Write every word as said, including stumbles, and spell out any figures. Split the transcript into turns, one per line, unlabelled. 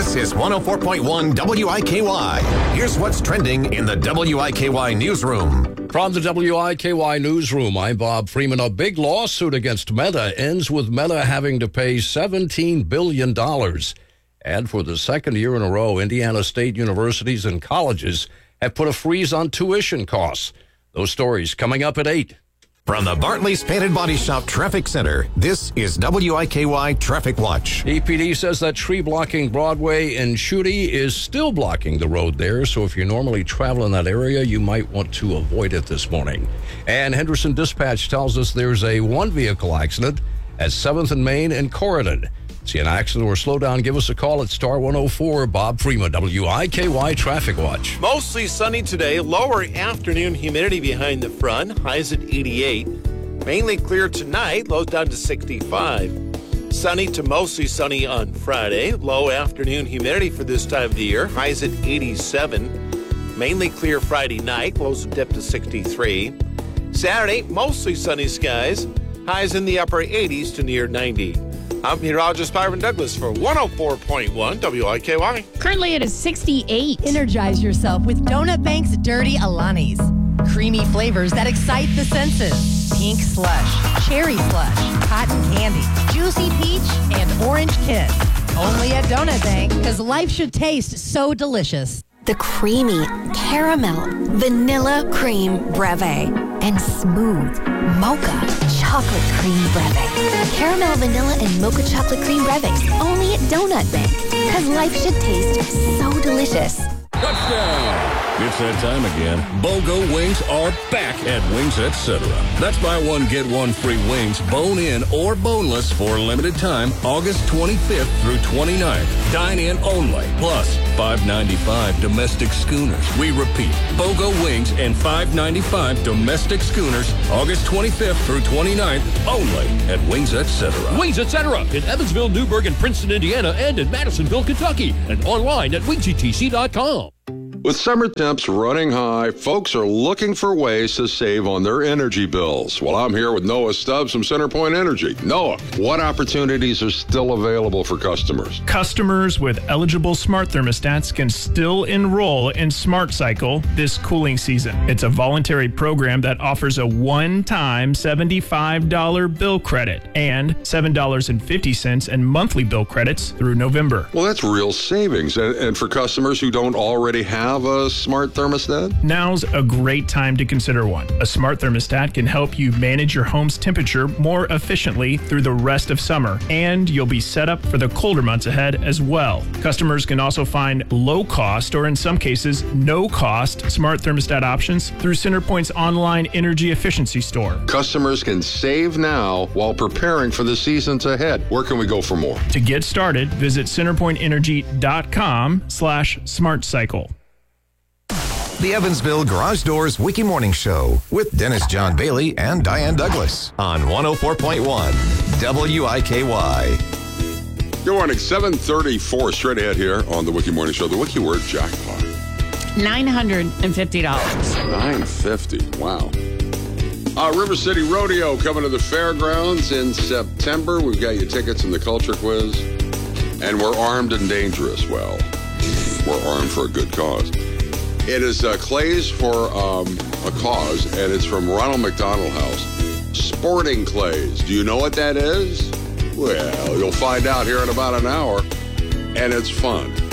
This is one oh four point one W I K Y. Here's what's trending in the W I K Y newsroom.
From the W I K Y newsroom, I'm Bob Freeman. A big lawsuit against Meta ends with Meta having to pay seventeen billion dollars. And for the second year in a row, Indiana State universities and colleges have put a freeze on tuition costs. Those stories coming up at eight.
From the Bartley's Painted Body Shop Traffic Center, this is W I K Y Traffic Watch.
E P D says that tree blocking Broadway in Shooty is still blocking the road there, so if you normally travel in that area, you might want to avoid it this morning. And Henderson Dispatch tells us there's a one-vehicle accident at seventh and Main in Corydon. See an accident or slow down, give us a call at star one oh four. Bob Freeman, W I K Y Traffic Watch.
Mostly sunny today. Lower afternoon humidity behind the front. Highs at eighty-eight. Mainly clear tonight. Lows down to sixty-five. Sunny to mostly sunny on Friday. Low afternoon humidity for this time of the year. Highs at eighty-seven. Mainly clear Friday night. Lows dip to sixty-three. Saturday, mostly sunny skies. Highs in the upper eighties to near ninety. I'm meteorologist Byron Douglas for one oh four point one W I K Y.
Currently it is sixty-eight.
Energize yourself with Donut Bank's Dirty Alanis. Creamy flavors that excite the senses. Pink slush, cherry slush, cotton candy, juicy peach, and orange kiss. Only at Donut Bank, because life should taste so delicious.
The creamy caramel vanilla cream breve and smooth mocha chocolate cream breve. Caramel vanilla and mocha chocolate cream breves only at Donut Bank, because life should taste so delicious.
Touchdown! It's that time again. BOGO wings are back at Wings Etc. That's buy one, get one free wings, bone-in or boneless for a limited time, August twenty-fifth through twenty-ninth. Dine-in only, plus five ninety-five domestic schooners. We repeat, BOGO wings and five ninety-five domestic schooners, August twenty-fifth through twenty-ninth, only at Wings Etc.
Wings Etc. in Evansville, Newburgh, and Princeton, Indiana, and in Madisonville, Kentucky, and online at wings e t c dot com.
With summer temps running high, folks are looking for ways to save on their energy bills. Well, I'm here with Noah Stubbs from CenterPoint Energy. Noah, what opportunities are still available for customers?
Customers with eligible smart thermostats can still enroll in Smart Cycle this cooling season. It's a voluntary program that offers a one-time seventy-five dollars bill credit and seven dollars and fifty cents in monthly bill credits through November.
Well, that's real savings. And, and for customers who don't already have a smart thermostat?
Now's a great time to consider one. A smart thermostat can help you manage your home's temperature more efficiently through the rest of summer, and you'll be set up for the colder months ahead as well. Customers can also find low-cost, or in some cases, no-cost smart thermostat options through CenterPoint's online energy efficiency store.
Customers can save now while preparing for the seasons ahead. Where can we go for more?
To get started, visit centerpoint energy dot com slash smart cycle.
The Evansville Garage Doors Wiki Morning Show with Dennis John Bailey and Diane Douglas on one oh four point one W I K Y.
Good morning, seven thirty-four straight ahead here on the Wiki Morning Show. The Wiki word jackpot.
nine hundred fifty dollars.
nine hundred fifty dollars. Wow. Uh, River City Rodeo coming to the fairgrounds in September. We've got you tickets in the culture quiz. And we're armed and dangerous. Well, we're armed for a good cause. It is uh, Clays for um, a Cause, and it's from Ronald McDonald House. Sporting Clays. Do you know what that is? Well, you'll find out here in about an hour, and it's fun.